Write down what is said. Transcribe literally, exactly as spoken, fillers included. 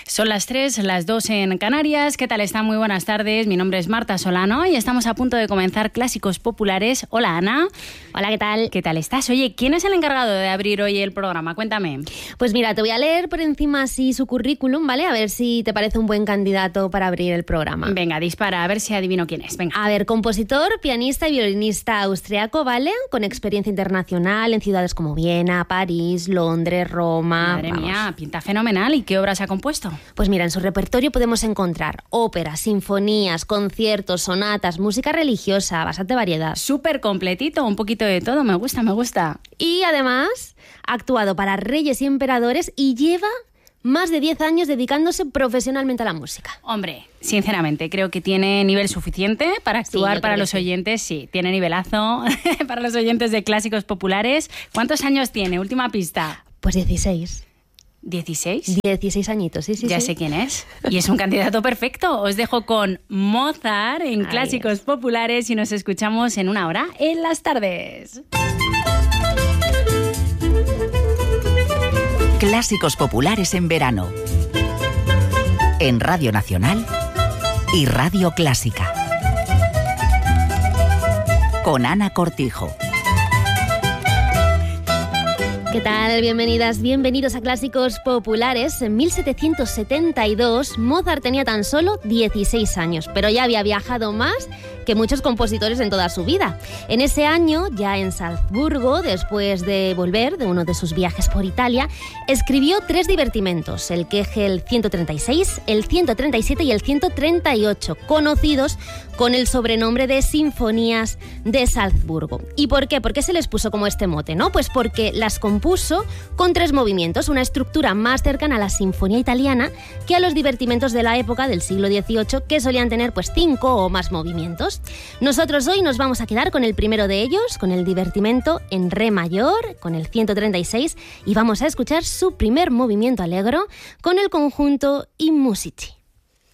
Son las tres, las dos en Canarias. ¿Qué tal están? Muy buenas tardes. Mi nombre es Marta Solano y estamos a punto de comenzar Clásicos Populares. Hola, Ana. Hola, ¿qué tal? ¿Qué tal estás? Oye, ¿quién es el encargado de abrir hoy el programa? Cuéntame. Pues mira, te voy a leer por encima así su currículum, ¿vale? A ver si te parece un buen candidato para abrir el programa. Venga, dispara, a ver si adivino quién es. Venga. A ver, compositor, pianista y violinista austriaco, ¿vale? Con experiencia internacional en ciudades como Viena, París, Londres, Roma... Madre Vamos. mía, pinta fenomenal. ¿Y qué obras ha compuesto? Pues mira, en su repertorio podemos encontrar óperas, sinfonías, conciertos, sonatas, música religiosa, bastante variedad. Súper completito, un poquito de todo. Me gusta, me gusta. Y además ha actuado para reyes y emperadores y lleva más de diez años dedicándose profesionalmente a la música. Hombre, sinceramente, creo que tiene nivel suficiente para actuar Sí, para los sí. oyentes. Sí, tiene nivelazo para los oyentes de Clásicos Populares. ¿Cuántos años tiene? Última pista. Pues dieciséis. ¿dieciséis? dieciséis añitos, sí, sí, Ya sí. sé quién es. Y es un candidato perfecto. Os dejo con Mozart en Ahí Clásicos es. Populares y nos escuchamos en una hora en las tardes. Clásicos Populares en verano. En Radio Nacional y Radio Clásica. Con Ana Cortijo. ¿Qué tal? Bienvenidas, bienvenidos a Clásicos Populares. En mil setecientos setenta y dos, Mozart tenía tan solo dieciséis años, pero ya había viajado más que muchos compositores en toda su vida. En ese año, ya en Salzburgo, después de volver de uno de sus viajes por Italia, escribió tres divertimentos, el Kegel ciento treinta y seis, el ciento treinta y siete y el ciento treinta y ocho, conocidos con el sobrenombre de Sinfonías de Salzburgo. ¿Y por qué? ¿Por qué se les puso como este mote, no? Pues porque las compuso con tres movimientos, una estructura más cercana a la sinfonía italiana que a los divertimentos de la época del siglo dieciocho, que solían tener pues cinco o más movimientos. Nosotros hoy nos vamos a quedar con el primero de ellos, con el divertimento en re mayor, con el ciento treinta y seis, y vamos a escuchar su primer movimiento allegro con el conjunto I Musici.